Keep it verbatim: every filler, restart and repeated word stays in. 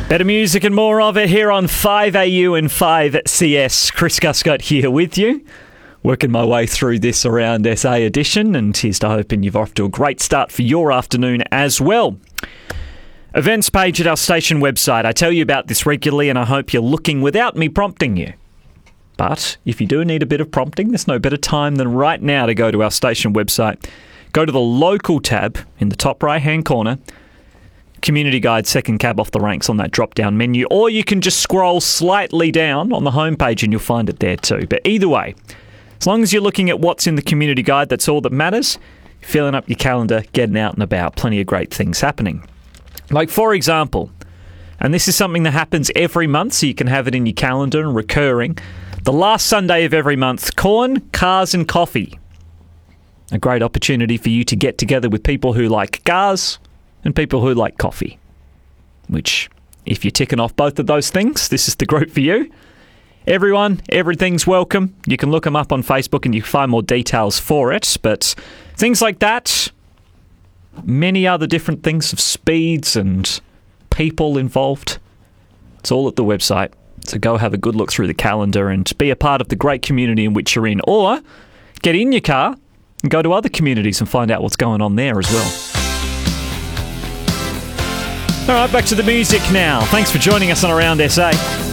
Better music and more of it here on five A U and five C S. Chris Guscott here with you, working my way through this Around S A edition, and here's to hoping you're off to a great start for your afternoon as well. Events page at our station website. I tell you about this regularly, and I hope you're looking without me prompting you. But if you do need a bit of prompting, there's no better time than right now to go to our station website. Go to the local tab in the top right-hand corner. Community Guide, second cab off the ranks on that drop-down menu, or you can just scroll slightly down on the homepage and you'll find it there too. But either way, as long as you're looking at what's in the Community Guide, that's all that matters. Filling up your calendar, getting out and about, plenty of great things happening. Like, for example, and this is something that happens every month, so you can have it in your calendar and recurring, the last Sunday of every month, Corn, Cars and Coffee. A great opportunity for you to get together with people who like cars and people who like coffee, which, if you're ticking off both of those things, this is the group for you. Everyone, everything's welcome. You can look them up on Facebook and you can find more details for it, but things like that, many other different things of speeds and people involved, it's all at the website. So go have a good look through the calendar and be a part of the great community in which you're in, or get in your car and go to other communities and find out what's going on there as well. All right, back to the music now. Thanks for joining us on Around S A.